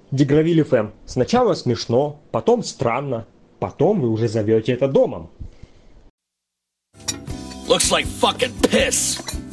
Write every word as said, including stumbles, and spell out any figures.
Дегравиль эф эм. Сначала смешно, потом странно, потом вы уже зовете это домом. Looks like fucking piss.